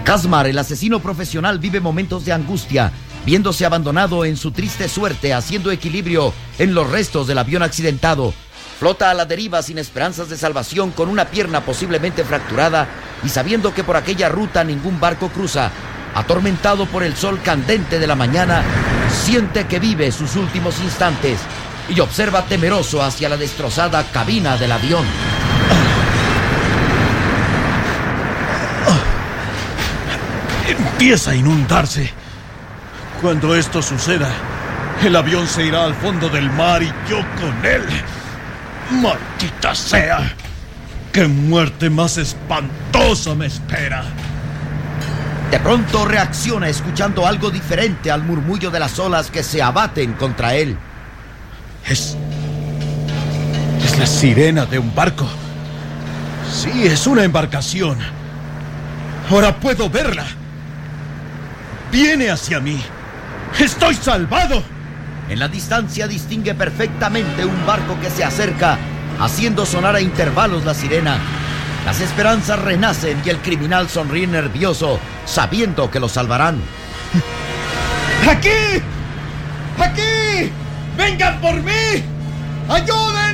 Casmar, el asesino profesional, vive momentos de angustia, viéndose abandonado en su triste suerte, haciendo equilibrio en los restos del avión accidentado. Flota a la deriva sin esperanzas de salvación, con una pierna posiblemente fracturada y sabiendo que por aquella ruta ningún barco cruza. Atormentado por el sol candente de la mañana, siente que vive sus últimos instantes y observa temeroso hacia la destrozada cabina del avión. Empieza a inundarse. Cuando esto suceda, el avión se irá al fondo del mar y yo con él. ¡Maldita sea! ¡Qué muerte más espantosa me espera! De pronto reacciona escuchando algo diferente al murmullo de las olas que se abaten contra él. Es la sirena de un barco. Sí, es una embarcación. Ahora puedo verla. Viene hacia mí. ¡Estoy salvado! En la distancia distingue perfectamente un barco que se acerca, haciendo sonar a intervalos la sirena. Las esperanzas renacen y el criminal sonríe nervioso, sabiendo que lo salvarán. ¡Aquí! ¡Aquí! ¡Vengan por mí! ¡Ayuden!